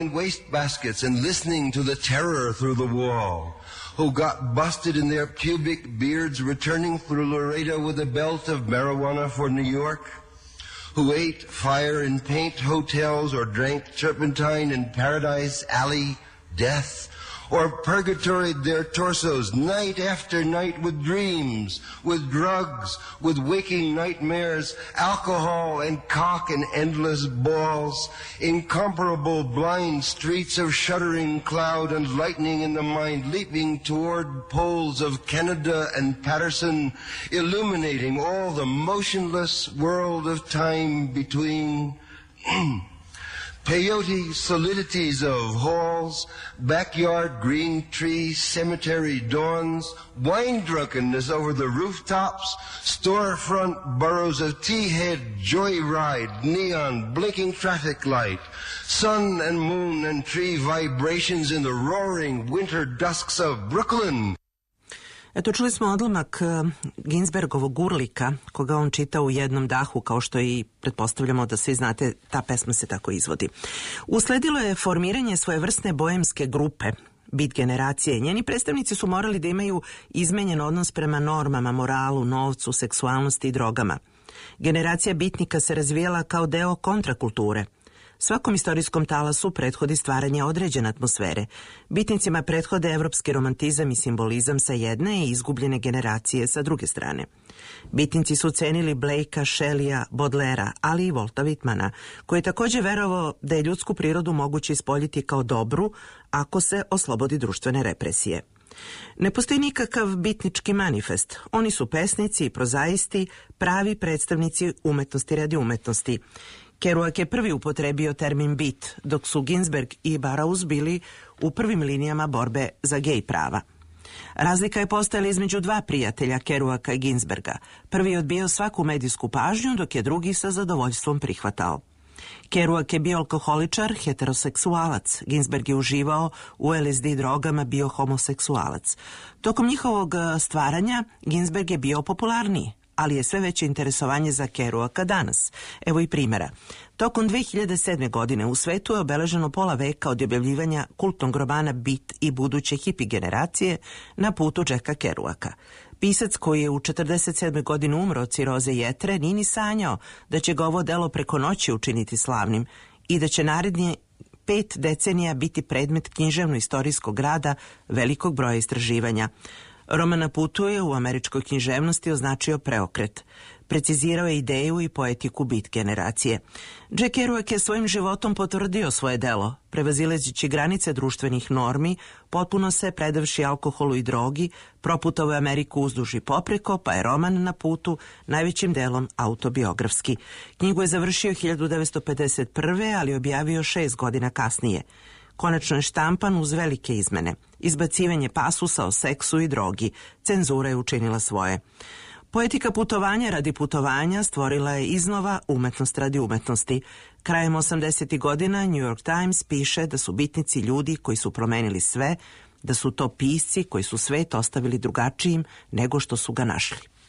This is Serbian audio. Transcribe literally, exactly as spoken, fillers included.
in wastebaskets and listening to the terror through the wall, who got busted in their pubic beards returning through Laredo with a belt of marijuana for New York, who ate fire and paint hotels or drank turpentine in Paradise Alley death, or purgatoried their torsos night after night with dreams, with drugs, with waking nightmares, alcohol and cock and endless balls, incomparable blind streets of shuddering cloud and lightning in the mind leaping toward poles of Canada and Patterson, illuminating all the motionless world of time between. Peyote solidities of halls, backyard green trees, cemetery dawns, wine drunkenness over the rooftops, storefront boroughs of T-head, joyride, neon, blinking traffic light, sun and moon and tree vibrations in the roaring winter dusks of Brooklyn. Eto, čuli smo odlomak Ginsbergovog Urlika, koga on čita u jednom dahu, kao što i pretpostavljamo da svi znate, ta pesma se tako izvodi. Usledilo je formiranje svojevrsne boemske grupe, Beat generacije. Njeni predstavnici su morali da imaju izmenjen odnos prema normama, moralu, novcu, seksualnosti i drogama. Generacija bitnika se razvijala kao deo kontrakulture. Svakom istorijskom talasu prethodi stvaranje određene atmosfere. Bitnicima prethode evropski romantizam i simbolizam sa jedne i izgubljene generacije sa druge strane. Bitnici su cenili Blakea, Shelleya, Baudelairea, ali i Walta Whitmana, koji je također verovao da je ljudsku prirodu moguće ispoljiti kao dobru ako se oslobodi društvene represije. Ne postoji nikakav bitnički manifest. Oni su pesnici i prozaisti, pravi predstavnici umetnosti radi umetnosti. Kerouac je prvi upotrebio termin beat, dok su Ginsberg i Burroughs bili u prvim linijama borbe za gej prava. Razlika je postojala između dva prijatelja, Kerouaca i Ginsberga. Prvi je odbijao svaku medijsku pažnju, dok je drugi sa zadovoljstvom prihvatao. Kerouac je bio alkoholičar, heteroseksualac. Ginsberg je uživao u L S D drogama, bio homoseksualac. Tokom njihovog stvaranja Ginsberg je bio popularniji, ali je sve veće interesovanje za Kerouaca danas. Evo i primjera. Tokom dve hiljade sedme. godine u svetu je obeleženo pola veka od objavljivanja kultnog romana Beat i buduće hipi generacije na putu Jacka Kerouaca. Pisac koji je u četrdeset sedme. godine umro od ciroze jetre nije ni sanjao da će ga ovo delo preko noći učiniti slavnim i da će narednje pet decenija biti predmet književno-istorijskog rada velikog broja istraživanja. Roman Na putu je u američkoj književnosti označio preokret. Precizirao je ideju i poetiku beat generacije. Jack Kerouac je svojim životom potvrdio svoje delo, prevazileđući granice društvenih normi, potpuno se predavši alkoholu i drogi, proputovao je Ameriku uzduž i popreko, pa je roman Na putu najvećim delom autobiografski. Knjigu je završio hiljadu devetsto pedeset prve. ali objavio šest godina kasnije. Konačno je štampan uz velike izmene. Izbacivanje pasusa o seksu i drogi. Cenzura je učinila svoje. Poetika putovanja radi putovanja stvorila je iznova umetnost radi umetnosti. Krajem osamdesetih godina New York Times piše da su bitnici ljudi koji su promenili sve, da su to pisci koji su svet ostavili drugačijim nego što su ga našli.